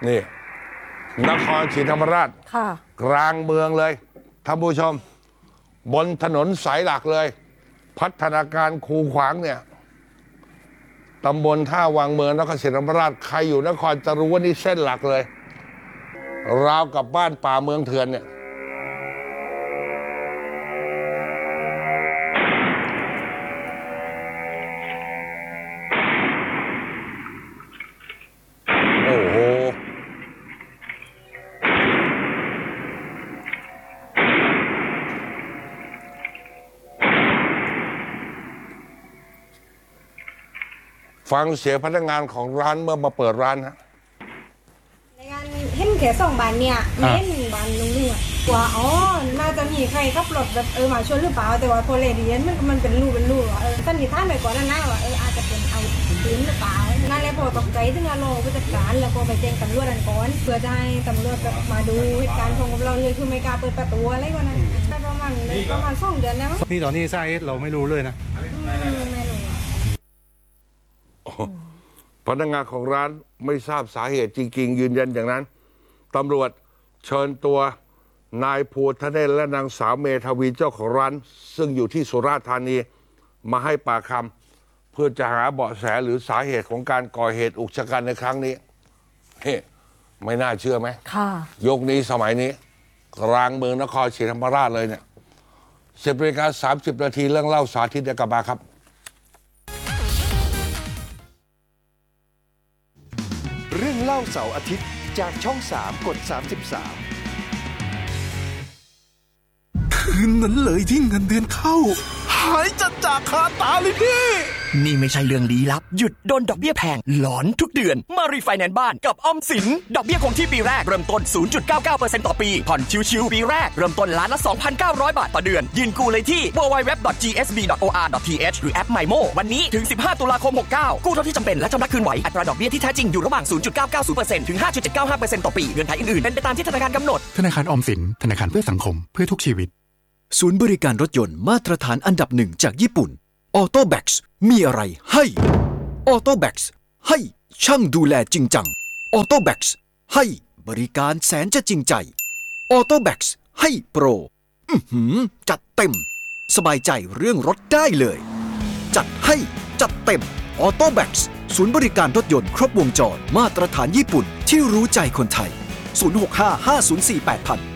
นี่นครศรีธรรมราชกลางเมืองเลยท่านผู้ชมบนถนนสายหลักเลยพัฒนาการคูขวางเนี่ยตำบลท่าวังเมืองนครศรีธรรมราชใครอยู่นครจะรู้ว่านี่เส้นหลักเลยราวกับบ้านป่าเมืองเถื่อนเนี่ยโอ้โหฟังเสียงพนักงานของร้านเมื่อมาเปิดร้านฮะในงานเห็นแค่2 บานเนี่ยไม่เห็นบานลุงเลือกว่าน่าจะมีใครขับรถแบบมาชนหรือเปล่าแต่ว่าพอเลยดีมันเป็นรูสันนิษฐานไปก่อนหน้าว่าอาจจะเป็นเอาปืนหรือเปล่านั่นแหละพอตกใจถึงอารมณ์ผู้จัดการแล้วก็ไปแจ้งตำรวจก่อนเพื่อจะให้ตำรวจมาดูเหตุการณ์ของเราเลยคือไม่กล้าเปิดประตูอะไรกว่านั้นได้ประมาณ2 เดือนแล้วนี่ตอนนี้สาเหตุเราไม่รู้เลยนะไม่รู้พนักงานของร้านไม่ทราบสาเหตุจริงๆยืนยันอย่างนั้นตำรวจเชิญตัวนายภูทะเนศและนางสาวเมทวีเจ้าของร้านซึ่งอยู่ที่สุราษฎร์ธานีมาให้ปากคำเพื่อจะหาเบาะแสหรือสาเหตุของการก่อเหตุอุกชะกันในครั้งนี้เฮ้ไม่น่าเชื่อไหมยกนี้สมัยนี้กลางเมืองนครศรีธรรมราชเลยเนี่ย10:30 นาทีเรื่องเล่าสาธิตเดี๋ยวกลับมาครับเรื่องเล่าเสาร์อาทิตย์จากช่อง 3 กด 33 คืนนั้นเลยที่เงินเดือนเข้าหายจัดจากคาตาเลยพี่นี่ไม่ใช่เรื่องลี้ลับหยุดโดนดอกเบี้ยแพงหลอนทุกเดือนมารีไฟแนนซ์บ้านกับออมสินดอกเบี้ยคงที่ปีแรกเริ่มต้น 0.99% ต่อปีผ่อนชิวๆปีแรกเริ่มต้นล้านละ 2,900 บาทต่อเดือนยื่นกู้เลยที่ www.gsb.or.th หรือแอป MyMo วันนี้ถึง15 ตุลาคม 69กู้เท่าที่จำเป็นและชำระคืนไหวอัตราดอกเบี้ยที่แท้จริงอยู่ระหว่าง 0.990% ถึง 5.795% ต่อปีเงื่อนไขอื่นๆเป็นไปตามที่ธนาคารกำหนดธนาคารออมสินธนาคารเพื่อสังคมเพื่อทุกชีวิตศูนย์บริการรถยนต์มาตรฐานอันดับ1จากญี่ปุ่น Autobax มีอะไรให้ Autobax ให้ช่างดูแลจริงจัง Autobax ให้บริการแสนจะจริงใจ Autobax ให้โปรจัดเต็มสบายใจเรื่องรถได้เลยจัดให้จัดเต็ม Autobax ศูนย์บริการรถยนต์ครบวงจรมาตรฐานญี่ปุ่นที่รู้ใจคนไทย 065-504-8000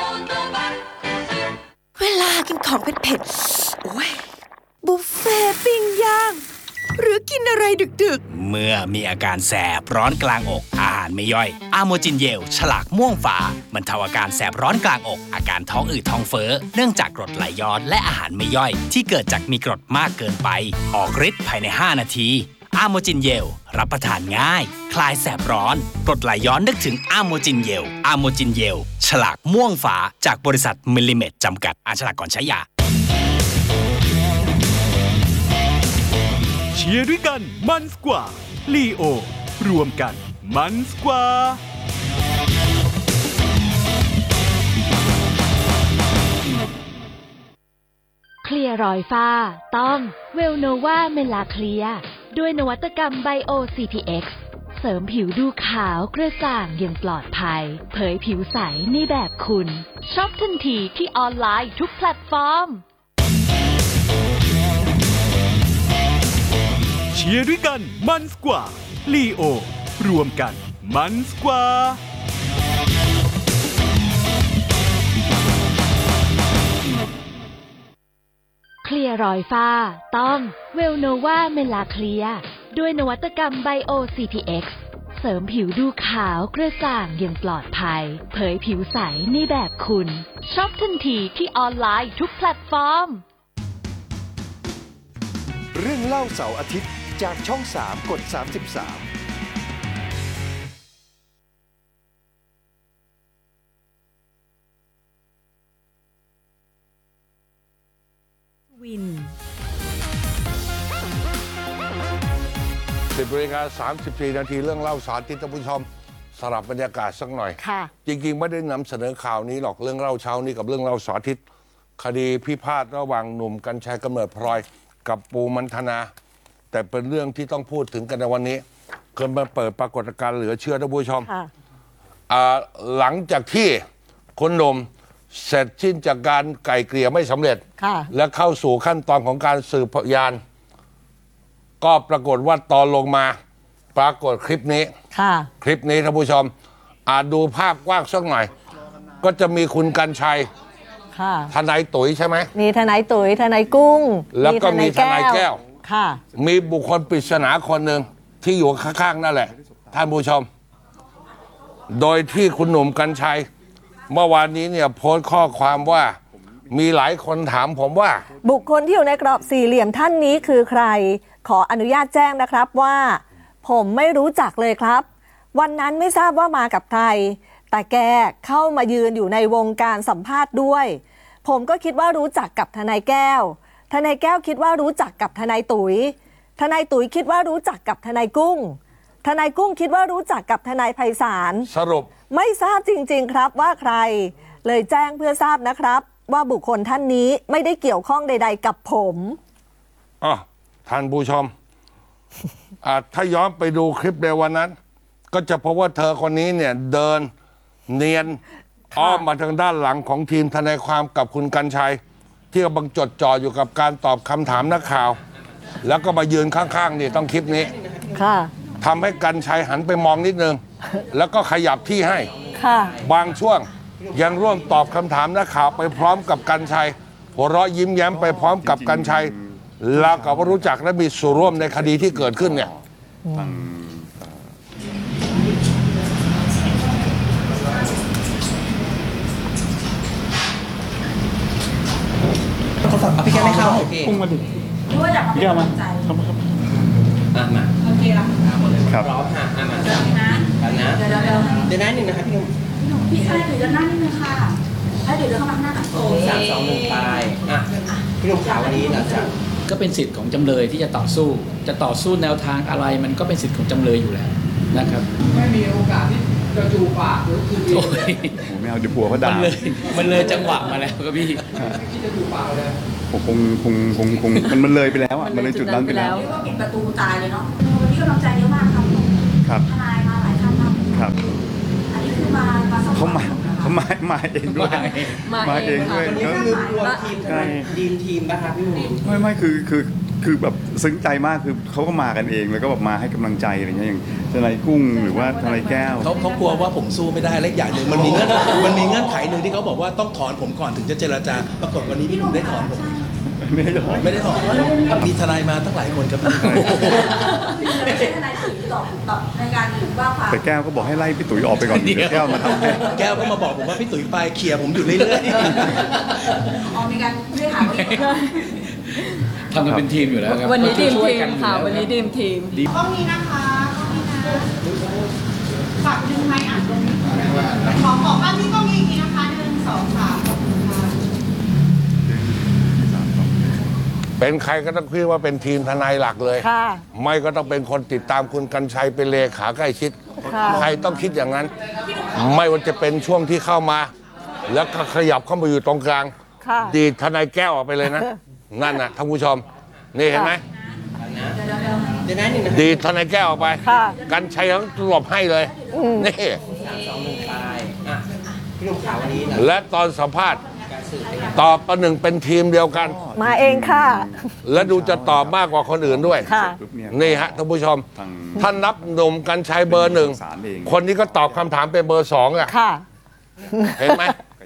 เวลากินของเผ็ดๆโอ้ยบุฟเฟ่ปิ้งย่างหรือกินอะไรดึกๆเมื่อมีอาการแสบร้อนกลางอกอาหารไม่ย่อยอะโมจินเยลฉลากม่วงฝาบรรเทาอาการแสบร้อนกลางอกอาการท้องอืดท้องเฟ้อเนื่องจากกรดไหลย้อนและอาหารไม่ย่อยที่เกิดจากมีกรดมากเกินไปออกฤทธิ์ภายใน5 นาทีอะโมจินเยลรับประทานง่ายคลายแสบร้อนกรดไหลย้อนนึกถึงอะโมจินเยลอะโมจินเยลฉลากม่วงฝาจากบริษัทมิลลิเมตจำกัดอ่านฉลากก่อนใช้ยาเชียร์ด้วยกันมันกว่าลีโอรวมกันมันกว่าเคลียร์รอยฝ้าต้องเวลโนวาเมลาเคลียด้วยนวัตกรรมไบโอ CPX เสริมผิวดูขาวกระจ่างอย่างปลอดภัยเผยผิวใสในแบบคุณช็อปทันทีที่ออนไลน์ทุกแพลตฟอร์มเชียร์ด้วยกันมันกว่าลีโอรวมกันมันกว่าเคลียร์รอยฝ้าต้องเวลโนวาเมลาเคลียด้วยนวัตกรรมไบโอ CPX เสริมผิวดูขาวกระจ่างอย่างปลอดภัยเผยผิวใสในแบบคุณช็อปทันทีที่ออนไลน์ทุกแพลตฟอร์มเรื่องเล่าเสาร์อาทิตย์จากช่อง 3 กด 33 วิน10:34 นาทีเรื่องเล่าสาธิตท่านผู้ชมสลับบรรยากาศสักหน่อยจริงๆไม่ได้นำเสนอข่าวนี้หรอกเรื่องเล่าเช้านี้กับเรื่องเล่าสาธิตคดีพิพาทระหว่างหนุ่มกรรชัยกำเนิดพลอยกับปูมันธนาแต่เป็นเรื่องที่ต้องพูดถึงกันในวันนี้เกิดมาเปิดปรากฏการณ์เหลือเชื่อท่านผู้ชมหลังจากที่คุณหนุ่มเสร็จสิ้นจากการไกล่เกลี่ยไม่สำเร็จ และเข้าสู่ขั้นตอนของการสืบพยาน ก็ปรากฏว่าตอนลงมาปรากฏคลิปนี้คลิปนี้ท่านผู้ชมดูภาพกว้างสักหน่อย ก็จะมีคุณกรรชัยทนายตุ๋ยใช่ไหมมีทนายตุ๋ยทนายกุ้งแล้วก็มีทนายแก้วค่ะมีบุคคลปริศนาคนหนึ่งที่อยู่ข้างๆนั่นแหละท่านผู้ชมโดยที่คุณหนุ่มกรรชัยเมื่อวานนี้เนี่ยโพสต์ข้อความว่ามีหลายคนถามผมว่าบุคคลที่อยู่ในกรอบสี่เหลี่ยมท่านนี้คือใครขออนุญาตแจ้งนะครับว่าผมไม่รู้จักเลยครับวันนั้นไม่ทราบว่ามากับใครแต่แกเข้ามายืนอยู่ในวงการสัมภาษณ์ด้วยผมก็คิดว่ารู้จักกับทนายแก้วทนายแก้วคิดว่ารู้จักกับทนายตุ๋ยทนายตุ๋ยคิดว่ารู้จักกับทนายกุ้งทนายกุ้งคิดว่ารู้จักกับทนายไพศาลสรุปไม่ทราบจริงๆครับว่าใครเลยแจ้งเพื่อทราบนะครับว่าบุคคลท่านนี้ไม่ได้เกี่ยวข้องใดๆกับผมท่านผู้ชม ถ้าย้อนไปดูคลิปในวันนั้นก็จะพบว่าเธอคนนี้เนี่ยเดินเนียนอ้อมมาทางด้านหลังของทีมทนายความกับคุณกรรชัยที่กำลังจดจ่ออยู่กับการตอบคำถามนักข่าวแล้วก็มายืนข้างๆนี่ต้องคลิปนี้ทำให้กรรชัยหันไปมองนิดนึงแล้วก็ขยับที่ให้บางช่วงยังร่วมตอบคำถามนักข่าวไปพร้อมกับกรรชัยหัวเราะยิ้มแย้มไปพร้อมกับกรรชัยแล้วก็รู้จักและมีส่วนร่วมในคดีที่เกิดขึ้นเนี่ยพี่แกไม่เข้าพุ่งมาดิพี่ว่าอยากมาเป็นกำลังใจมาโอเคละครับพร้อมค่ะมาเดี๋ยวนะเดี๋ยวนะหนึ่งนะคะพี่หนุ่มพี่ชายเดี๋ยวหน้านิดนึงค่ะแล้วเดี๋ยวเข้ามาหน้าโอ้3 2 1ไปพี่หนุ่มข่าววันนี้เราจะก็เป็นสิทธิ์ของจำเลยที่จะต่อสู้แนวทางอะไรมันก็เป็นสิทธิ์ของจำเลยอยู่แล้วนะครับไม่มีโอกาสที่จะจูบปากหรือคือโอ้ยไม่เอาเดี๋ยวผัวเขาด่ามันเลยจังหวะมาแล้วครับพี่ที่จะจูบปากเลยคงมันเลยไปแล้วอ่ะมันเลยจุดนั้นไปแล้วว่าปิดประตูตายเลยเนาะวันนี้กำลังใจเยอะมากครับทนายมาหลายท่านครับอันนี้คือมาเขามาเองด้วยมาเองด้วยวันนี้คือรวมทีมนะคะพี่หนุ่มไม่คือแบบซึ้งใจมากคือเขาก็มากันเองแล้วก็แบบมาให้กำลังใจอะไรเงี้ยอย่างทนายกุ้งหรือว่าทนายแก้วเขากลัวว่าผมสู้ไม่ได้และอย่างหนึ่งมันมีเงื่อนไขหนึ่งที่เขาบอกว่าต้องถอนผมก่อนถึงจะเจรจาปรากฏวันนี้พี่หนุ่มได้ถอนผมไม่ได้ถอนมีทนายมาตั้งหลายคนครับทนายตุ๋ยตอบในการว่าความแต่แก้วก็บอกให้ไล่พี่ตุ๋ยออกไปก่อนแก้วมาทำให้แก้วก็มาบอกผมว่าพี่ตุ๋ยไปเคลียร์ผมอยู่เรื่อยๆมีการเรียกหาทำกันเป็นทีมอยู่แล้วครับวันนี้ทีมค่ะวันนี้ทีมห้องนี้นะคะฝากดึงไม้อ่านตรงนี้ขอบ้านนี้ก็มีอีกทีนะคะ1 2 3 เป็นใครก็ต้องคิดว่าเป็นทีมทนายหลักเลยไม่ก็ต้องเป็นคนติดตามคุณกรรชัยเป็นเลขาใกล้ชิดใครต้องคิดอย่างนั้นไม่ว่าจะเป็นช่วงที่เข้ามาแล้วก็ขยับเข้ามาอยู่ตรงกลางดีทนายแก้วออกไปเลยนะนั่นนะท่านผู้ชมนี่เห็นไหมดีทนายแก้วออกไปกรรชัยเขาหลบให้เลยนี่และตอนสัมภาษณ์ตอบประหนึ่งเป็นทีมเดียวกันมาเองค่ะและดูจะตอบมากกว่าคนอื่นด้วยนี่ฮะท่านผู้ชมท่านนับหนุ่มกรรชัยเบอร์ 1คนนี้ก็ตอบคำถามเป็นเบอร์ 2อ่ะเห็นไหม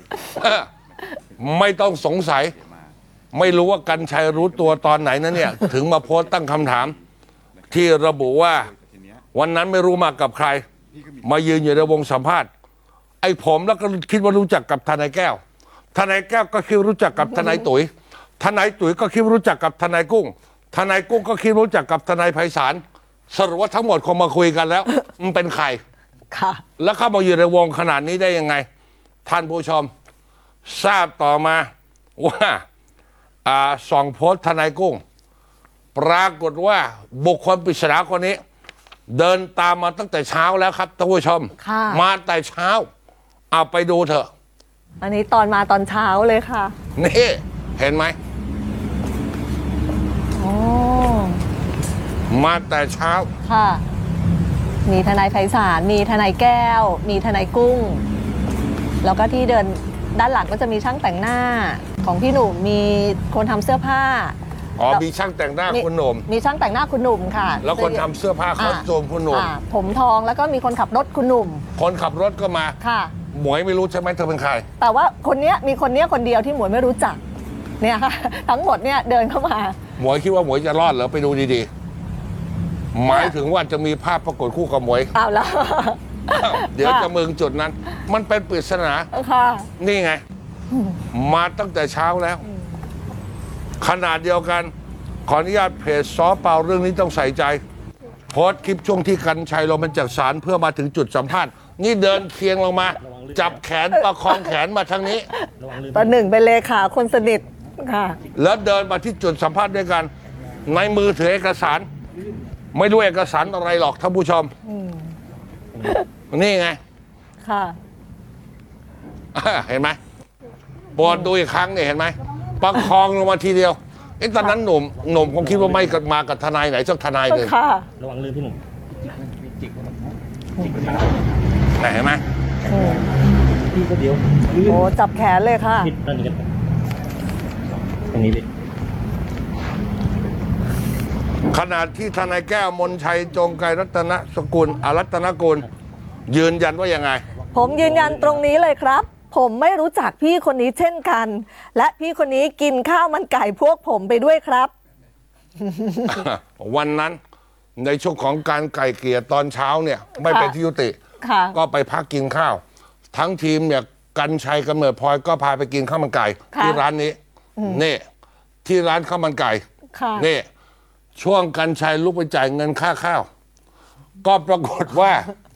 ไม่ต้องสงสัยไม่รู้ว่ากรรชัยรู้ตัวตอนไหนนะเนี่ยถึงมาโพสต์ตั้งคำถามที่ระบุว่าวันนั้นไม่รู้มากับใครมายืนอยู่ในวงสัมภาษณ์ไอ้ผมแล้วก็คิดว่ารู้จักกับทนายแก้วทนายแก้วก็คิดรู้จักกับทนายตุ๋ยทนายตุ๋ยก็คิดรู้จักกับทนายกุ้งทนายกุ้งก็คิดรู้จักกับทนายไพศาลสรุปว่าทั้งหมดคงมาคุยกันแล้วมันเป็นใครแล้วเข้ามาอยู่ในวงขนาดนี้ได้ยังไงท่านผู้ชมทราบต่อมาว่าส่องโพสต์ทนายกุ้งปรากฏว่าบุคคลปริศนาคนนี้เดินตามมาตั้งแต่เช้าแล้วครับท่านผู้ชมมาแต่เช้าเอาไปดูเถอะอันนี้ตอนมาตอนเช้าเลยค่ะนี่เห็นไหมมาแต่เช้าค่ะมีทนายไพศาลมีทนายแก้ว มีทนายกุ้ง แล้วก็ที่เดินด้านหลังก็จะมีช่างแต่งหน้าของพี่หนุ่มมีคนทำเสื้อผ้าอ๋อมีช่างแต่งหน้าคุณหนุ่มมีช่างแต่งหน้าคุณหนุ่มค่ะแล้วคนทำเสื้อผ้าคอสตูมคุณหนุ่มผมทองแล้วก็มีคนขับรถคุณหนุ่มคนขับรถก็มาค่ะหมวยไม่รู้ใช่ไหมเธอเป็นใครแต่ว่าคนเนี้ยมีคนเนี้ยคนเดียวที่หมวยไม่รู้จักเนี่ยค่ะทั้งหมดเนี่ยเดินเข้ามาหมวยคิดว่าหมวยจะรอดเหรอไปดูดีๆหมายถึงว่าจะมีภาพปรากฏคู่กับหมวยเอาแล้วเดี๋ยวจะมึงจุดนั้นมันเป็นปริศนาค่ะนี่ไงมาตั้งแต่เช้าแล้วขนาดเดียวกันขออนุญาตเพจซ้อเปล่าเรื่องนี้ต้องใส่ใจโพสต์คลิปช่วงที่กรรชัยลงมาจากศาลเพื่อมาถึงจุดสัมภาษณ์นี่เดินเคียงลงมาจับแขนประคองแขนมาทางนี้ตอนหนึ่งเป็นเลขาคนสนิทค่ะแล้วเดินมาที่จุดสัมภาษณ์ด้วยกันในมือถือเอกสารไม่รู้เอกสารอะไรหรอกท่านผู้ชมนี่ไงค่ะเห็นไหมโปรดดูอีกครั้งเนี่ยเห็นไหมประคองลงมาทีเดียวตอนนั้นหนุ่มคงคิดว่าไม่มากับทนายไหนสักทนายเลยระวังลื่นพี่หนุ่มเห็นไหมพี่ก็เดี๋ยวโอ้จับแขนเลยค่ะตรงนี้กันตรงนี้ดิขณะที่ทนายแก้วมนชัยจงไกรรัตนสกุลรัตนกุลยืนยันว่ายังไงผมยืนยันตรงนี้เลยครับผมไม่รู้จักพี่คนนี้เช่นกันและพี่คนนี้กินข้าวมันไก่พวกผมไปด้วยครับวันนั้นในช่วงของการไก่เกลี่ยตอนเช้าเนี่ยไม่เป็นที่ยุติก็ไปพักกินข้าวทั้งทีมเนี่ยกรรชัยกำเนิดพลอยก็พาไปกินข้าวมันไก่ที่ร้านนี้นี่ที่ร้านข้าวมันไก่นี่ช่วงกรรชัยลุกไปจ่ายเงินค่าข้าวก็ปรากฏว่า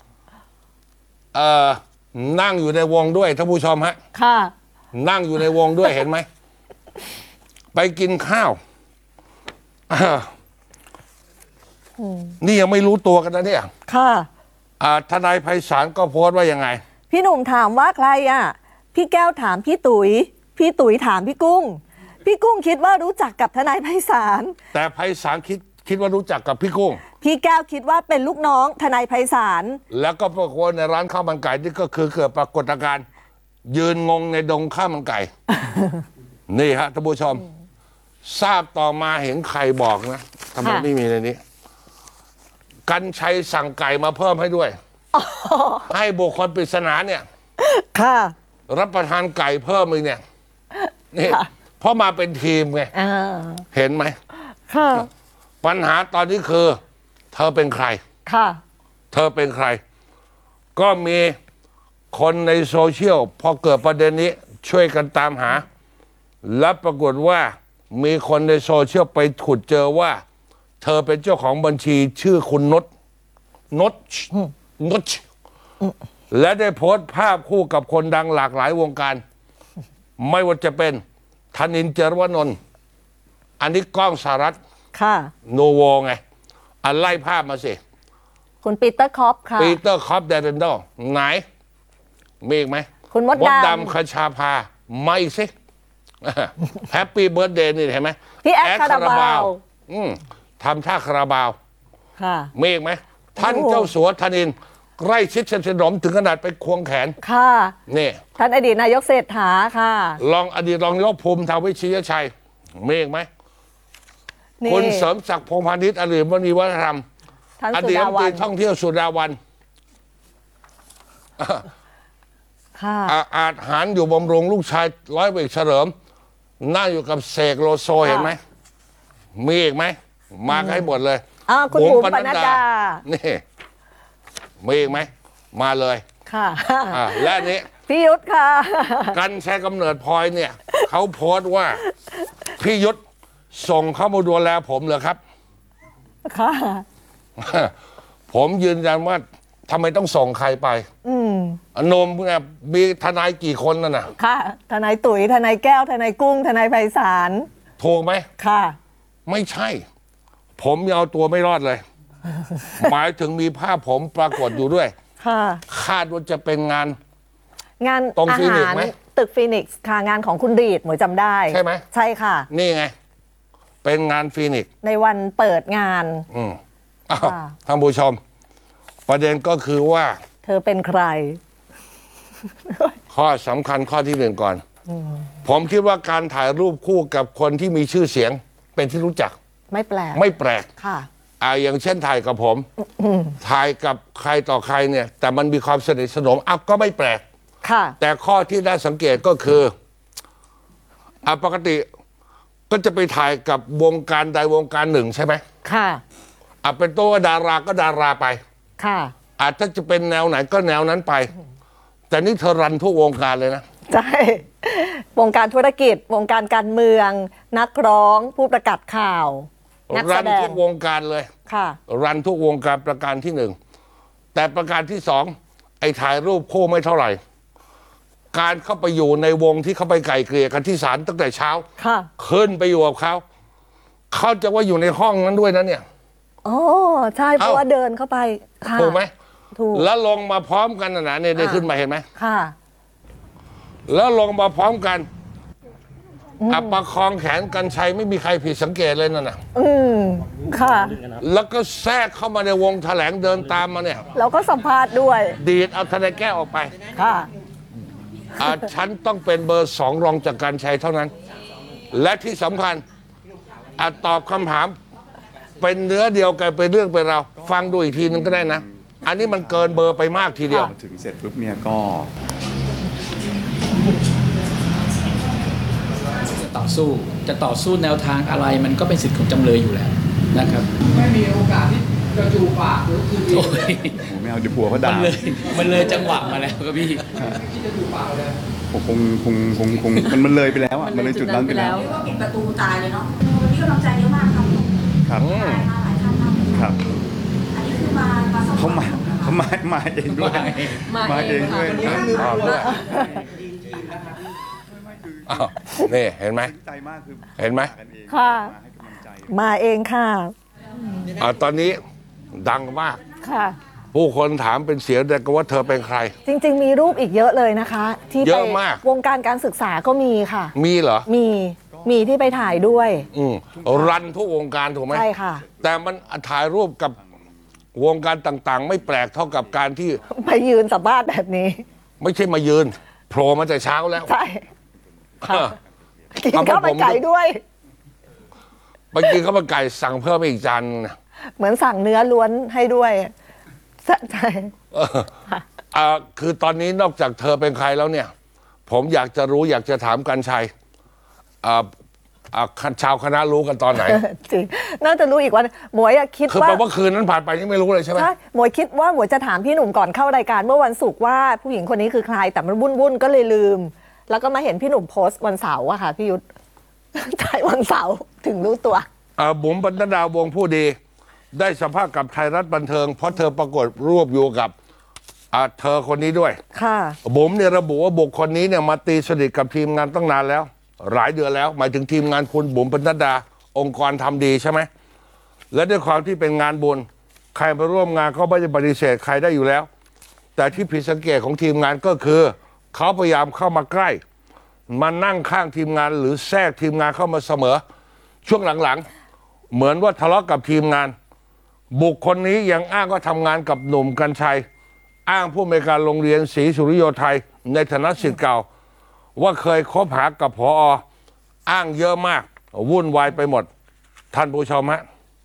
นั่งอยู่ในวงด้วยท่านผู้ชมฮะค่ะนั่งอยู่ในวงด้วยเห็นไหมไปกินข้าวนี่ยังไม่รู้ตัวกันนะเนี่ยค่ะทนายไพศาลก็โพสต์ว่ายังไงพี่หนุ่มถามว่าใครอ่ะพี่แก้วถามพี่ตุ๋ยพี่ตุ๋ยถามพี่กุ้งพี่กุ้งคิดว่ารู้จักกับทนายไพศาลแต่ไพศาลคิดว่ารู้จักกับพี่กุ้งพี่แก้วคิดว่าเป็นลูกน้องทนายไพศาลแล้วก็ปรากฏในร้านข้าวมันไก่นี่ก็คือเกิดปรากฏการณ์ยืนงงในดงข้าวมันไก่ นี่ฮะท่านผู้ชมทราบต่อมาเห็นใครบอกนะทำไมไม่มีในนี้กรรชัยสั่งไก่มาเพิ่มให้ด้วย ให้บุคคลปริศนาเนี่ยค่ะรับประทานไก่เพิ่มอีกเนี่ยนี่เพราะมาเป็นทีมไงเห็นไหมค่ะปัญหาตอนนี้คือเธอเป็นใครค่ะเธอเป็นใครก็มีคนในโซเชียลพอเกิดประเด็นนี้ช่วยกันตามหาและปรากฏว่ามีคนในโซเชียลไปขุดเจอว่าเธอเป็นเจ้าของบัญชีชื่อคุณนชและได้โพสต์ภาพคู่กับคนดังหลากหลายวงการไม่ว่าจะเป็นธนินทร์ เจรวนนท์อันนี้ก้องสหรัฐโนโวไงไล่ภาพมาสิคุณปีเตอร์คอปค่ะปีเตอร์คอปเดเรนโดไหนมีอีกไหมคุณมดดำคชาภาไม่สิแฮปปี้เบิร์ธเดย์นี่เห็นไหมพี่แอดคาราบาวทำท่าคาราบาวค่ะมีอีกไหมท่านเจ้าสัวธนินทร์ใกล้ชิดสนิทสนมถึงขนาดไปควงแขนค่ะนี่ท่านอดีตนายกเศรษฐาค่ะอดีตรองนายกภูมิธรรมเวชยชัยมีอีกไหมคุณเสริมศักดิ์พงษ์พาณิชย์อดีตมณีวัฒนธรรมอดีตรัฐมนตรีท่องเที่ยวสุดาวันอาจหารอยู่บำรุงลูกชายร้อยเอกเฉลิมนั่งอยู่กับเสกโลโซเห็นไหมมีอีกไหมมาให้หมดเลยคุณบุ๋มปนัดดานี่มีอีกไหมมาเลยค่ะและนี้พี่ยุทธค่ะกรรชัยกำเนิดพลอยเนี่ยเขาโพสต์ว่าพี่ยุทธส่งเข้ามาดูแลผมเหรอครับค่ะผมยืนยันว่าทำไมต้องส่งใครไปนมเนี่ยมีทนายกี่คนนั่นน่ะค่ะทนายตุ๋ยทนายแก้วทนายกุ้งทนายไพศาลถูกไหมค่ะไม่ใช่ผมยังเอาตัวไม่รอดเลย หมายถึงมีภาพผมปรากฏอยู่ด้วยค่ะคาดว่าจะเป็นงานตรงฟีนิกซ์ไหมตึกฟีนิกซ์ค่ะงานของคุณดีดหมวยจำได้ใช่ไหมใช่ค่ะนี่ไงเป็นงานฟีนิกซ์ในวันเปิดงานท่านผู้ชมประเด็นก็คือว่าเธอเป็นใครข้อสำคัญข้อที่หนึ่งก่อน ผมคิดว่าการถ่ายรูปคู่กับคนที่มีชื่อเสียงเป็นที่รู้จักไม่แปลกไม่แปลกค่ะอย่างเช่นถ่ายกับผม ถ่ายกับใครต่อใครเนี่ยแต่มันมีความสนิทสนมก็ไม่แปลกค่ะแต่ข้อที่ได้สังเกตก็คือปกติก็จะไปถ่ายกับวงการใดวงการหนึ่งใช่ไหมค่ะเป็นตัวว่าดาราก็ดาราไปค่ะถ้าจะเป็นแนวไหนก็แนวนั้นไป แต่นี่เธอรันทุกวงการเลยนะใช่ วงการธุรกิจ วงการการเมือง นักร้อง ผู้ประกาศข่าว นักแสรันดทุงกวงการเลยค่ะรันทุกวงการประการที่หนึ่งแต่ประการที่สองไอ้ถ่ายรูปคู่ไม่เท่าไหร่ การเข้าไปอยู่ในวงที่เขาไปไกลเกลี่ยกันที่ศาลตั้งแต่เช้าค่ะขึ้นไปอยู่กับเขาเขาจะว่าอยู่ในห้องนั้นด้วยนะเนี่ยโอ้ใช่เพราะว่าเดินเข้าไปค่ะถูกไหมถูกแล้วลงมาพร้อมกันนะเนี่ยได้ขึ้นมาเห็นไหมค่ะแล้วลงมาพร้อมกันประคองแขนกันชัยไม่มีใครผิดสังเกตเลยนั่นน่ะค่ะแล้วก็แทรกเข้ามาในวงแถลงเดินตามมาเนี่ยแล้วก็สัมภาษณ์ด้วยดีดเอาทนายแก้วออกไปค่ะฉันต้องเป็นเบอร์2รองจากการชัยเท่านั้น และที่สำคัญตอบคำถามเป็นเนื้อเดียวกันเป็นเรื่องเป็นราวฟังดูอีกทีนึงก็ได้นะ อันนี้มันเกินเบอร์ไปมากทีเดียวถึงเสร็จปุ๊บเนี่ยก็จะต่อสู้แนวทางอะไรมันก็เป็นสิทธิ์ของจำเลยอยู่แล้วนะครับ ไม่มีโอกาสที่จะจูปากหรือคือโอ้ยไม่เอาเดี๋ยวผัวเขาด่ามันเลยจังหวะมาแล้วครับพี่มันเลยไปแล้วอ่ะมันเลยจุดนั้นไปแล้วก็ปิดประตูตายเลยเนาะวันนี้กำลังใจเยอะมากครับครับมาหลายท่านมากครับอันนี้คือมาสมัครเขามาเองด้วยมาเองด้วยนี่เห็นไหมใจมากคือเห็นไหมค่ะ มาเองค่ะตอนนี้ดังมากค่ะผู้คนถามเป็นเสียงเดียวกันว่าเธอเป็นใครจริง ๆ มีรูปอีกเยอะเลยนะคะ ที่เยไปอะมากวงการการศึกษาก็มีค่ะมีเหรอมีที่ไปถ่ายด้วยรันทุกวงการถูกไหมใช่ค่ะแต่มันถ่ายรูปกับวงการต่างๆ ไม่แปลกเท่ากับการที่ไปยืนสัมภาษณ์แบบนี้ไม่ใช่มายืนโผล่มาแต่เช้าแล้วใช่ค่ะกินข้าวมันไก่ด้วยไปกินข้าวมันไก่สั่งเพิ่มอีกจานนึงนะเหมือนสั่งเนื้อล้วนให้ด้วยใช่คือตอนนี้นอกจากเธอเป็นใครแล้วเนี่ย ผมอยากจะรู้อยากจะถามกันชัยชาวคณะรู้กันตอนไหนจริงน่าจะรู้อีกวันหมวยคิดคือว่าแปลว่าคืนนั้นผ่านไปนี่ไม่รู้เลยใช่ไหมใช่หมวยคิดว่าหมวยจะถามพี่หนุ่มก่อนเข้ารายการเมื่อวันศุกร์ว่าผู้หญิงคนนี้คือใครแต่มันวุ่นก็เลยลืม แล้วก็มาเห็นพี่หนุ่มโพสต์วันเสาร์อะค่ะพี่ยุทธ ใช่วันเสาร์ถึงรู้ตัวบุ๋มบรรณดาวงผู้ดี ได้สัมภาษณ์กับไทยรัฐบันเทิงเพราะเธอปรากฏรูปอยู่กับเธอคนนี้ด้วยค่ะบุ๋มเนี่ยระบุว่าบุคคลนี้เนี่ยมาตีสนิทกับทีมงานตั้งนานแล้ว หลายเดือนแล้วหมายถึงทีมงานคุณบุ๋มบรรณดาองค์กรทำดีใช่ไหมและด้วยความที่เป็นงานบุญใครมาร่วมงานก็ไม่ได้ปฏิเสธใครได้อยู่แล้ว แต่ที่ผิดสังเกตของทีมงานก็คือเขาพยายามเข้ามาใกล้มานั่งข้างทีมงานหรือแทรกทีมงานเข้ามาเสมอช่วงหลังๆเหมือนว่าทะเลาะกับทีมงานบุคคลนี้ยังอ้างว่าทำงานกับหนุ่มกรรชัยอ้างผู้อำนวยการโรงเรียนศรีสุริโยไทยในฐานะศิษย์เก่าว่าเคยคบหากับผอ.อ้างเยอะมากวุ่นวายไปหมดท่านผู้ชมฮะ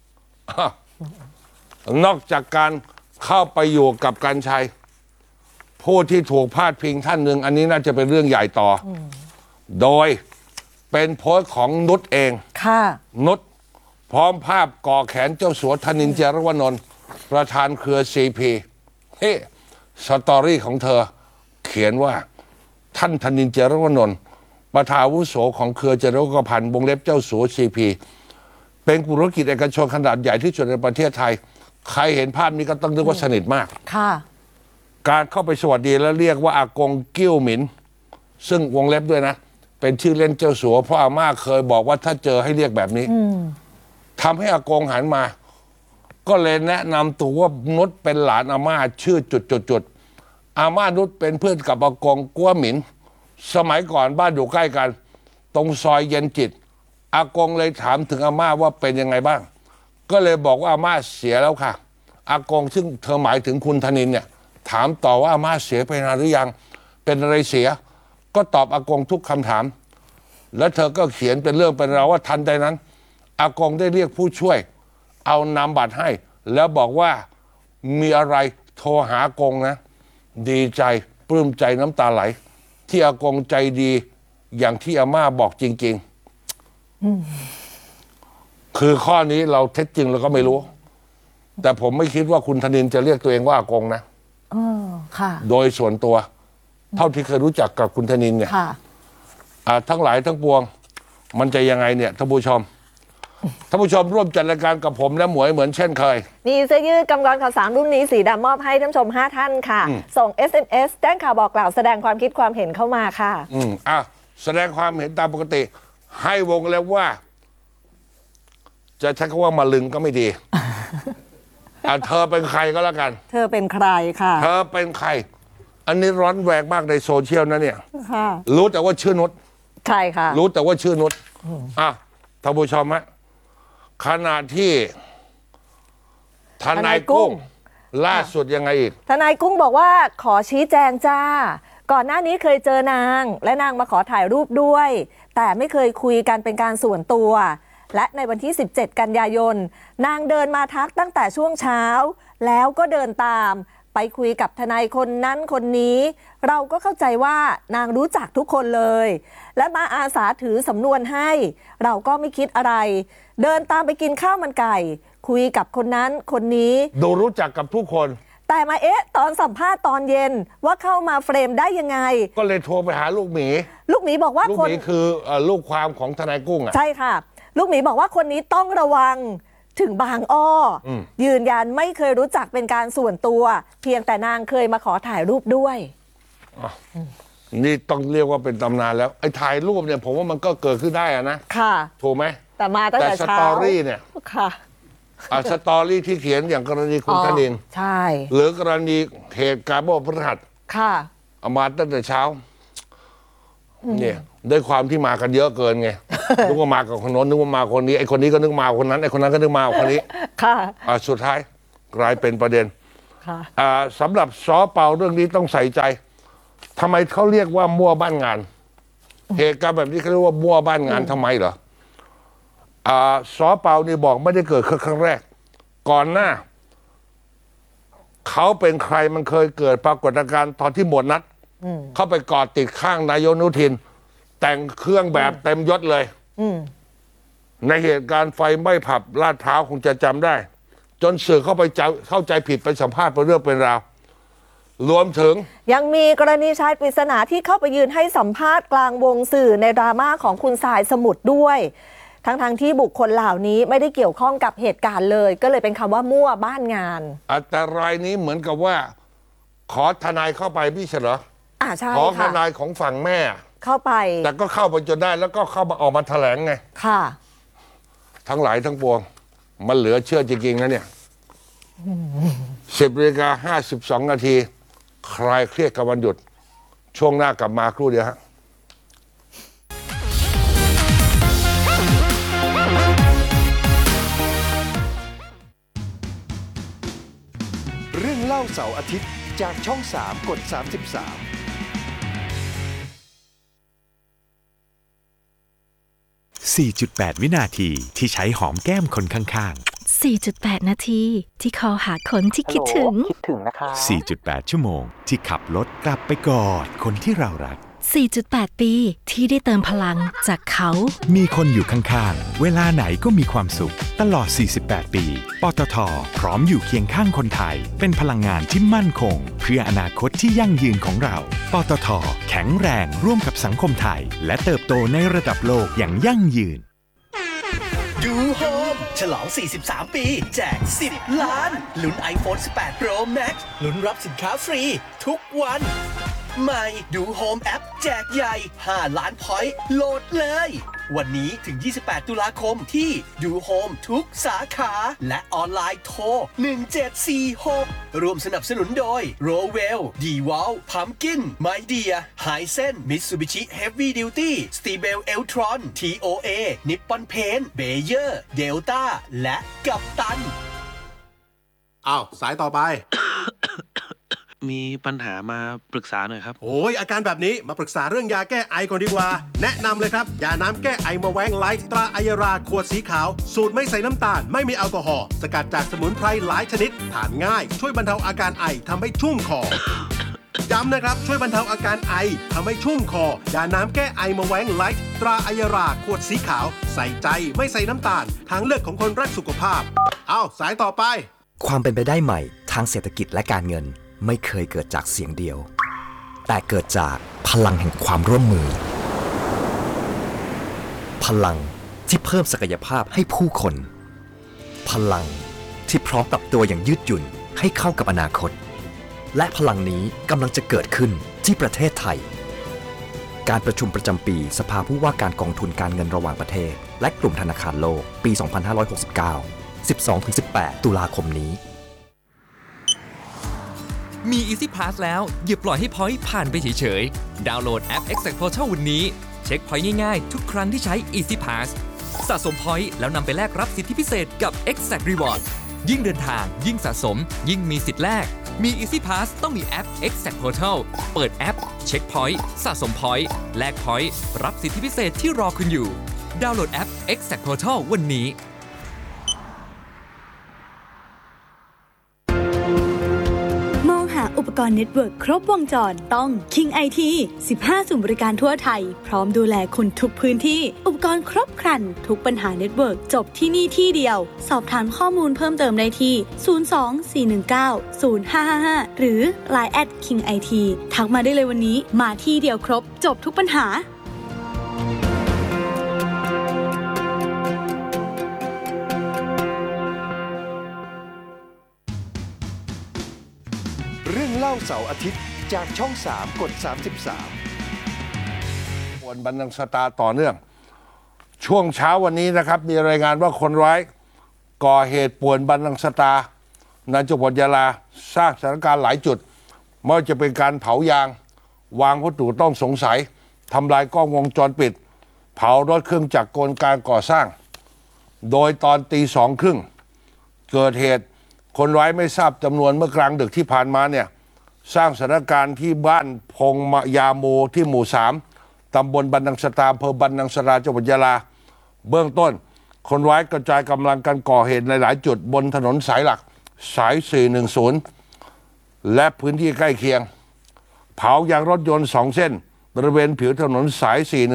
นอกจากการเข้าไปอยู่กับกรรชัยผู้ที่ถูกพาดพิงท่านหนึ่งอันนี้น่าจะเป็นเรื่องใหญ่ต่อโดยเป็นโพสต์ของนุชเองค่ะนุชพร้อมภาพก่อแขนเจ้าสัวธนินเจรวนนท์ประธานเครือซีพีสตอรี่ของเธอเขียนว่าท่านธนินเจรวนนท์ประธานอาวุโสของเครือเจริญกพันธ์วงเล็บเจ้าสัวซีพีเป็นธุรกิจเอกชนขนาดใหญ่ที่สุดในประเทศไทยใครเห็นภาพนี้ก็ต้องนึกว่าสนิทมากค่ะการเข้าไปสวัสดีแล้วเรียกว่าอากงกิ้วหมินซึ่งวงเล็บด้วยนะเป็นชื่อเล่นเจ้าสัวเพราะอาม่าเคยบอกว่าถ้าเจอให้เรียกแบบนี้ทำให้อากงหันมาก็เลยแนะนำตัวว่านุชเป็นหลานอาม่าชื่อจุดอาม่านุชเป็นเพื่อนกับอากงกัวหมินสมัยก่อนบ้านอยู่ใกล้กันตรงซอยเย็นจิตอากงเลยถามถึงอาม่าว่าเป็นยังไงบ้างก็เลยบอกว่าอาม่าเสียแล้วค่ะอากงซึ่งเธอหมายถึงคุณธนินเนี่ยถามต่อว่าอาม่าเสียไปนานหรือยังเป็นอะไรเสียก็ตอบอากงทุกคำถามแล้วเธอก็เขียนเป็นเรื่องเป็นราวว่าทันใดนั้นอากงได้เรียกผู้ช่วยเอานามบัตรให้แล้วบอกว่ามีอะไรโทรหาอากงนะดีใจปลื้มใจน้ำตาไหลที่อากงใจดีอย่างที่อาม่าบอกจริงๆคือข้อนี้เราเท็จจริงเราก็ไม่รู้แต่ผมไม่คิดว่าคุณธนินจะเรียกตัวเองว่าอากงนะค่ะโดยส่วนตัวเท่าที่เคยรู้จักกับคุณธนินเนี่ยทั้งหลายทั้งปวงมันจะยังไงเนี่ยท่านผู้ชมร่วมจัดรายการกับผมและหมวยเหมือนเช่นเคยมีเสื้อยืดกำกรข่าวสารรุ่นนี้สีดำมอบให้ท่านผู้ชม5ท่านค่ะส่ง SMS แจ้งข่าวบอกกล่าวแสดงความคิดความเห็นเข้ามาค่ะแสดงความเห็นตามปกติให้วงแล้วว่าจะใช้คำว่ามาลึงก็ไม่ดี เธอเป็นใครก็แล้วกันเธอเป็นใครค่ะเธอเป็นใครอันนี้ร้อนแรงมากในโซเชียลนะเนี่ยรู้แต่ว่าชื่อนุชใครค่ะรู้แต่ว่าชื่อนุชท่านผู้ชมฮะขณะที่ทนายกุ้งล่าสุดยังไงอีกทนายกุ้งบอกว่าขอชี้แจงจ้าก่อนหน้านี้เคยเจอนางและนางมาขอถ่ายรูปด้วยแต่ไม่เคยคุยกันเป็นการส่วนตัวและในวันที่17กันยายนนางเดินมาทักตั้งแต่ช่วงเช้าแล้วก็เดินตามไปคุยกับทนายคนนั้นคนนี้เราก็เข้าใจว่านางรู้จักทุกคนเลยและมาอาสาถือสำนวนให้เราก็ไม่คิดอะไรเดินตามไปกินข้าวมันไก่คุยกับคนนั้นคนนี้ดูรู้จักกับทุกคนแต่มาตอนสัมภาษณ์ตอนเย็นว่าเข้ามาเฟรมได้ยังไงก็เลยโทรไปหาลูกหมีบอกว่าลูกหมีคือลูกความของทนายกุ้งใช่ค่ะลูกหมีบอกว่าคนนี้ต้องระวังถึงบางอ้อยืนยันไม่เคยรู้จักเป็นการส่วนตัวเพียงแต่นางเคยมาขอถ่ายรูปด้วยนี่ต้องเรียกว่าเป็นตำนานแล้วไอ้ถ่ายรูปเนี่ยผมว่ามันก็เกิดขึ้นได้นะค่ะถูกไหมแต่มาตั้งแต่เช้าแต่สตอรี่เนี่ยค่ะสตอรี่ที่เขียนอย่างกรณีคุณธนินใช่หรือกรณีเหตุการณ์เมื่อพฤหัสค่ะเอามาตั้งแต่เช้าเนี่ยด้วยความที่มากันเยอะเกินไงนึกว่ามากับคนโน้นนึกว่ามาคนนี้ไอ้คนนี้ก็นึกมาคนนั้นไอ้คนนั้นก็นึกมาคนนี้ค่ะสุดท้ายกลายเป็นประเด็นค่ะสำหรับสเปาเรื่องนี้ต้องใส่ใจทำไมเขาเรียกว่ามั่วบ้านงานเหตุการณ์แบบนี้เขาเรียกว่ามั่วบ้านงานทำไมเหรอสเปานี่บอกไม่ได้เกิดครั้งแรกก่อนหน้าเขาเป็นใครมันเคยเกิดปรากฏการณ์ตอนที่หมวดนัดเข้าไปกอดติดข้างนายกอนุทินแต่งเครื่องแบบเต็มยศเลยในเหตุการณ์ไฟไหม้ผับลาดพร้าวคงจะจำได้จนสื่อเข้าใจผิดไปสัมภาษณ์เป็นเรื่องเป็นราวรวมถึงยังมีกรณีชายปริศนาที่เข้าไปยืนให้สัมภาษณ์กลางวงสื่อในดราม่าของคุณสายสมุทรด้วยทั้งที่บุคคลเหล่านี้ไม่ได้เกี่ยวข้องกับเหตุการณ์เลยก็เลยเป็นคำว่ามั่วบ้านงานแต่รายนี้เหมือนกับว่าขอทนายเข้าไปพี่เฉลอใช่ขอทนายของฝั่งแม่เข้าไปแต่ก็เข้าไปจนได้แล้วก็เข้ามาออกมาแถลงไงค่ะทั้งหลายทั้งปวงมันเหลือเชื่อจริงๆนะเนี่ย10:52 นาทีคลายเครียดกับวันหยุดช่วงหน้ากลับมาครู่เดียวฮะเรื่องเล่าเสาร์อาทิตย์จากช่อง3กด33 4.8 วินาทีที่ใช้หอมแก้มคนข้างๆ 4.8 นาทีที่คอหาคนที่คิดถึงนะคะ 4.8 ชั่วโมงที่ขับรถกลับไปกอดคนที่เรารัก 4.8 ปีที่ได้เติมพลังจากเขามีคนอยู่ข้างๆเวลาไหนก็มีความสุขตลอด 48 ปีปตท.พร้อมอยู่เคียงข้างคนไทยเป็นพลังงานที่มั่นคงเพื่ออนาคตที่ยั่งยืนของเราปตท.แข็งแรงร่วมกับสังคมไทยและเติบโตในระดับโลกอย่างยั่งยืนดูโฮมฉลอง43ปีแจก10ล้านลุ้น iPhone 18 Pro Max ลุ้นรับสินค้าฟรีทุกวันใหม่ดูโฮมแอปแจกใหญ่5ล้านพอยต์โหลดเลยวันนี้ถึง28ตุลาคมที่ดูโฮมทุกสาขาและออนไลน์โทร1746ร่วมสนับสนุนโดยโรเวลดีวอลพัมกินไมเดียไฮเซนมิตซูบิชิเฮฟวี่ดิวตี้สตีเบลเอลทรอน TOA นิปปอนเพนเบเยอร์เดลต้าและกัปตันอ้าวสายต่อไปมีปัญหามาปรึกษาหน่อยครับโอ้ยอาการแบบนี้มาปรึกษาเรื่องยาแก้ไอก่อนดีกว่าแนะนำเลยครับยาน้ำแก้ไอมาแวงไลท์ตราไอยาราขวดสีขาวสูตรไม่ใส่น้ำตาลไม่มีแอลกอฮอล์สกัดจากสมุนไพรหลายชนิดทานง่ายช่วยบรรเทาอาการไอทำให้ชุ่มคอย้ำนะครับช่วยบรรเทาอาการไอทำให้ชุ่มคอยาน้ำแก้ไอมาแวงไลท์ตราไอยาราขวดสีขาวใส่ใจไม่ใส่น้ำตาลทางเลือกของคนรักสุขภาพเอาสายต่อไปความเป็นไปได้ใหม่ทางเศรษฐกิจและการเงินไม่เคยเกิดจากเสียงเดียวแต่เกิดจากพลังแห่งความร่วมมือพลังที่เพิ่มศักยภาพให้ผู้คนพลังที่พร้อมปรับตัวอย่างยืดหยุ่นให้เข้ากับอนาคตและพลังนี้กำลังจะเกิดขึ้นที่ประเทศไทยการประชุมประจำปีสภาผู้ว่าการกองทุนการเงินระหว่างประเทศและกลุ่มธนาคารโลกปี 2569 12-18 ตุลาคมนี้มี Easy Pass แล้วอย่าปล่อยให้ point ผ่านไปเฉยๆดาวน์โหลดแอป Exact Portal วันนี้เช็ค point ง่ายๆทุกครั้งที่ใช้ Easy Pass สะสม point แล้วนำไปแลกรับสิทธิพิเศษกับ Exact Reward ยิ่งเดินทางยิ่งสะสมยิ่งมีสิทธิ์แลกมี Easy Pass ต้องมีแอป Exact Portal เปิดแอปเช็ค point สะสม point แลก point รับสิทธิพิเศษที่รอคุณอยู่ดาวน์โหลดแอป Exact Portal วันนี้อุปกรณ์เน็ตเวิร์กครบวงจรต้อง King IT 15 ศูนย์บริการทั่วไทยพร้อมดูแลคุณทุกพื้นที่อุปกรณ์ครบครันทุกปัญหาเน็ตเวิร์กจบที่นี่ที่เดียวสอบถามข้อมูลเพิ่มเติมได้ที่ 02-419-0555 หรือ Line @King IT ทักมาได้เลยวันนี้มาที่เดียวครบจบทุกปัญหาเรื่องเล่าเสาร์อาทิตย์จากช่อง 3 กด 33 บนบันดังสตาร์ต่อเนื่องช่วงเช้าวันนี้นะครับมีรายงานว่าคนร้ายก่อเหตุป่วนบันดังสตาร์ในจังหวัดยะลาสร้างสถานการณ์หลายจุดไม่ว่าจะเป็นการเผายางวางวัตถุต้องสงสัยทำลายกล้องวงจรปิดเผารถเครื่องจักรกลการก่อสร้างโดยตอนตี 2:30 เกิดเหตุคนร้ายไม่ทราบจำนวนเมื่อกลางดึกที่ผ่านมาเนี่ยสร้างสถานการณ์ที่บ้านพงมยาโมที่หมู่ 3 ตำบลบันดังสตาอำเภอบันดังสตาจังหวัดยะลาเบื้องต้นคนร้ายกระจายกำลังกันก่อเหตุในหลายจุดบนถนนสายหลักสาย 410 และพื้นที่ใกล้เคียงเผายางรถยนต์ 2 เส้นบริเวณผิวถนนสาย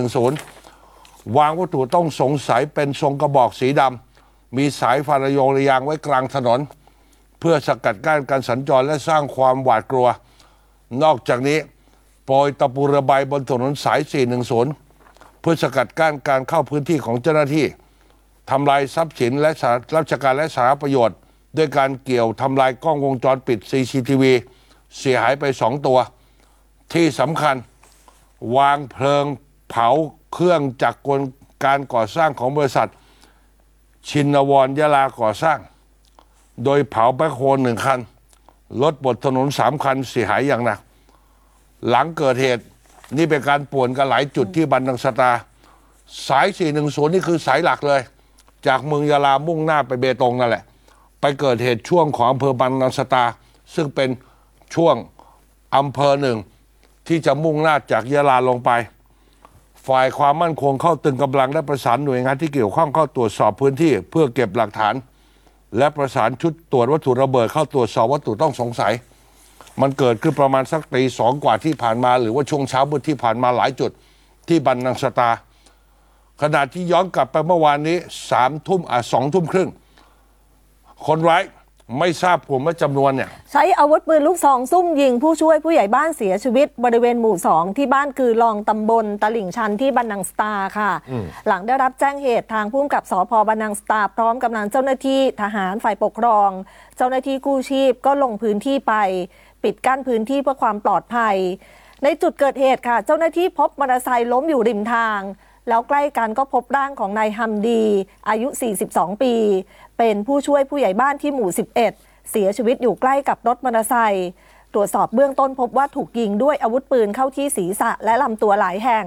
410 วางวัตถุต้องสงสัยเป็นทรงกระบอกสีดำมีสายไฟระโยงระยางไว้กลางถนนเพื่อสกัดกั้นการสัญจรและสร้างความหวาดกลัวนอกจากนี้โปรยตะปูระบายบนถนนสาย 410 เพื่อสกัดกั้นการเข้าพื้นที่ของเจ้าหน้าที่ทำลายทรัพย์สินและราชการและสาธารณประโยชน์ด้วยการเกี่ยวทำลายกล้องวงจรปิด CCTV เสียหายไป2 ตัวที่สำคัญวางเพลิงเผาเครื่องจักรกลการก่อสร้างของบริษัทชินวรยะลาก่อสร้างโดยเผาแบ็คโฮล1 คันรถบนถนน3 คันเสียหายอย่างหนักหลังเกิดเหตุนี่เป็นการป่วนกันหลายจุดที่บันดังสตาสาย 410 นี่คือสายหลักเลยจากเมืองยะลามุ่งหน้าไปเบตงนั่นแหละไปเกิดเหตุช่วงของอำเภอบันดังสตาซึ่งเป็นช่วงอำเภอหนึ่งที่จะมุ่งหน้าจากยะลาลงไปฝ่ายความมั่นคงเข้าตึงกำลังและประสานหน่วยงานที่เกี่ยวข้องเข้าตรวจสอบพื้นที่เพื่อเก็บหลักฐานและประสานชุดตรวจวัตถุระเบิดเข้าตรวจสอบวัตถุต้องสงสัยมันเกิดขึ้นประมาณสักตี 2 กว่าที่ผ่านมาหรือว่าช่วงเช้ามืดที่ผ่านมาหลายจุดที่บันดังสตาขณะที่ย้อนกลับไปเมื่อวานนี้2 ทุ่มครึ่งคนร้ายไม่ทราบกลุ่มและจำนวนเนี่ยใช้อาวุธปืนลูกซองซุ่มยิงผู้ช่วยผู้ใหญ่บ้านเสียชีวิตบริเวณหมู่ 2ที่บ้านคือลองตำบลตลิ่งชันที่บันดังสตาค่ะหลังได้รับแจ้งเหตุทางผู้กำกับสภ.บันดังสตาพร้อมกำลังเจ้าหน้าที่ทหารฝ่ายปกครองเจ้าหน้าที่กู้ชีพก็ลงพื้นที่ไปปิดกั้นพื้นที่เพื่อความปลอดภัยในจุดเกิดเหตุค่ะเจ้าหน้าที่พบมอเตอร์ไซค์ล้มอยู่ริมทางแล้วใกล้กันก็พบร่างของนายฮัมดีอายุ42 ปีเป็นผู้ช่วยผู้ใหญ่บ้านที่หมู่ 11เสียชีวิตอยู่ใกล้กับรถมอเตอร์ไซค์ตรวจสอบเบื้องต้นพบว่าถูกยิงด้วยอาวุธปืนเข้าที่ศีรษะและลำตัวหลายแห่ง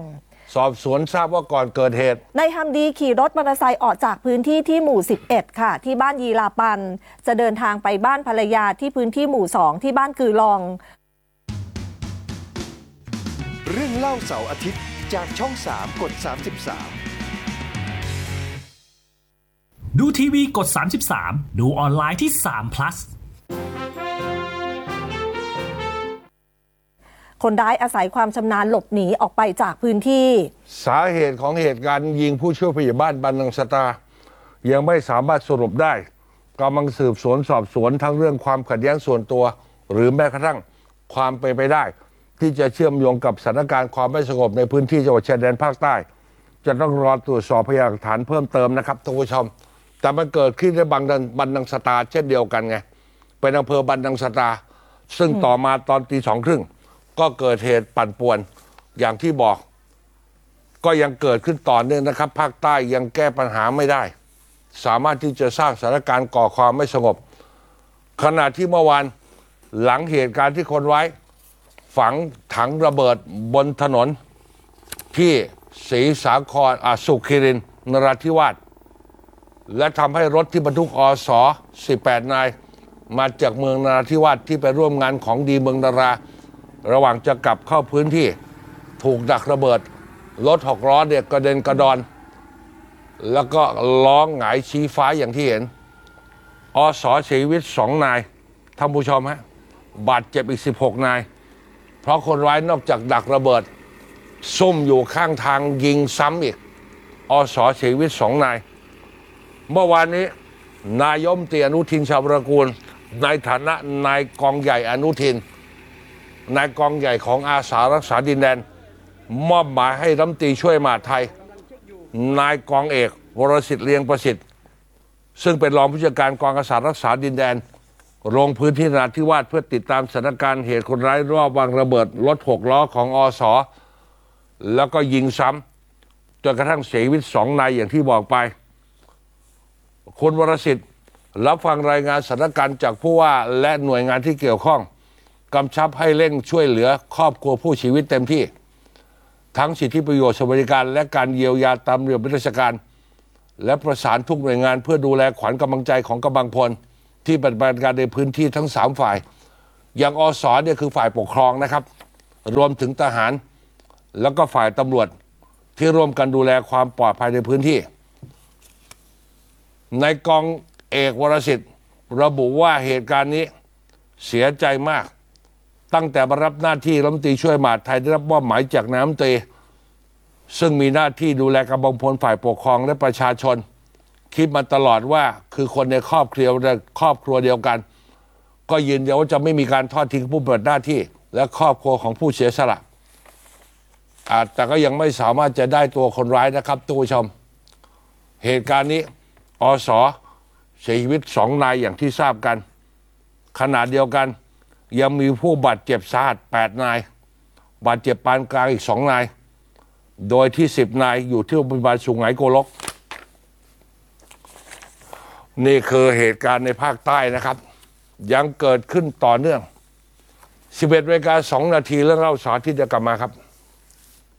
สอบสวนทราบว่าก่อนเกิดเหตุนายฮัมดีขี่รถมอเตอร์ไซค์ออกจากพื้นที่ที่หมู่ 11 ค่ะ ที่บ้านยีลาปัน จะเดินทางไปบ้านภรรยาที่พื้นที่หมู่ 2 ที่บ้านกือลองเรื่องเล่าเสาร์อาทิตย์จากช่อง 3 กด 33 ดูทีวีกด 33 ดูออนไลน์ที่3 plus คนร้ายอาศัยความชำนาญหลบหนีออกไปจากพื้นที่สาเหตุของเหตุการณ์ยิงผู้ช่วยผู้ใหญ่บ้านบันนังสตายังไม่สามารถสรุปได้กำลังสืบสวนสอบสวนทั้งเรื่องความขัดแย้งส่วนตัว หรือแม้กระทั่งความเป็นไปได้ ที่จะเชื่อมโยงกับสถานการณ์ความไม่สงบในพื้นที่จังหวัดชายแดนภาคใต้จะต้องรอตรวจสอบพยานหลักฐานเพิ่มเติมนะครับท่านผู้ชมแต่มันเกิดขึ้นในบันนังสตาเช่นเดียวกันไงเป็นอำเภอบันนังสตาซึ่งต่อมาตอนตี 2:30ก็เกิดเหตุปั่นป่วนอย่างที่บอกก็ยังเกิดขึ้นต่อเนื่องนะครับภาคใต้ยังแก้ปัญหาไม่ได้สามารถที่จะสร้างสถานการณ์ก่อความไม่สงบขณะที่เมื่อวานหลังเหตุการณ์ที่คนร้ายฝังถังระเบิดบนถนนที่ศรีสาครสุขิรินทร์นราธิวาสและทำให้รถที่บรรทุกอส18 นายมาจากเมืองนราธิวาสที่ไปร่วมงานของดีเมืองดาราระหว่างจะกลับเข้าพื้นที่ถูกดักระเบิดรถ6 ล้อเนี่ยกระเด็นกระดอนแล้วก็ล้อหงายชี้ฟ้าอย่างที่เห็นอสเสียชีวิต2 นายท่านผู้ชมฮะบาดเจ็บอีก16 นายเพราะคนร้ายนอกจากดักระเบิดซุ่มอยู่ข้างทางยิงซ้ำอีกอสเสียชีวิต2 นายเมื่อวานนี้นายมตีอนุทินชาญวิรากูลในฐานะนายกองใหญ่อนุทินนายกองใหญ่ของอาสารักษาดินแดนมอบหมายให้รัฐมนตรีช่วยมหาดไทยนายกองเอกวรสิทธิ์เลียงประสิทธิ์ซึ่งเป็นรองผู้จัดการกองอาสารักษาดินแดนลงพื้นที่นราธิวาสเพื่อติดตามสถานการณ์เหตุคนร้ายรอบวางระเบิดรถ6 ล้อของอสแล้วก็ยิงซ้ำจนกระทั่งเสียชีวิต2 นายอย่างที่บอกไปคุณวรสิทธิ์รับฟังรายงานสถานการณ์จากผู้ว่าและหน่วยงานที่เกี่ยวข้องกำชับให้เร่งช่วยเหลือครอบครัวผู้ชีวิตเต็มที่ทั้งสิทธิประโยชน์สวัสดิการและการเยียวยาตามระเบียบราชการและประสานทุกหน่วยงานเพื่อดูแลขวัญกำลังใจของกำลังพลที่ปฏิบัติการในพื้นที่ทั้ง3 ฝ่ายอย่างอสเนี่ยคือฝ่ายปกครองนะครับรวมถึงทหารแล้วก็ฝ่ายตำรวจที่ร่วมกันดูแลความปลอดภัยในพื้นที่นายกองเอกวรสิทธิ์ระบุว่าเหตุการณ์นี้เสียใจมากตั้งแต่มารับหน้าที่รัฐมนตรีช่วยมหาดไทยได้รับมอบหมายจากนายกรัฐมนตรีซึ่งมีหน้าที่ดูแลกำลังพลฝ่ายปกครองและประชาชนคิดมาตลอดว่าคือคนในครอบครัวเดียวกันก็ยืนยันว่าจะไม่มีการทอดทิ้งผู้ปฏิบัติหน้าที่และครอบครัวของผู้เสียสละแต่ก็ยังไม่สามารถจะได้ตัวคนร้ายนะครับทุกผู้ชมเหตุการณ์นี้อสเสียชีวิต2 นายอย่างที่ทราบกันขณะเดียวกันยังมีผู้บาดเจ็บสาหัส8 นายบาดเจ็บปานกลางอีก2 นายโดยที่10 นายอยู่ที่โรงพยาบาลสุไหงโกลกนี่คือเหตุการณ์ในภาคใต้นะครับยังเกิดขึ้นต่อเนื่อง 11:02 น.เรื่องเล่าเสาร์อาทิตย์จะกลับมาครับ